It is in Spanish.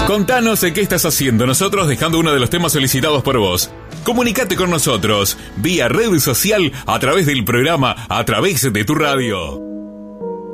Contanos qué estás haciendo, nosotros dejando uno de los temas solicitados por vos. Comunicate con nosotros vía red social a través del programa A Través de tu Radio.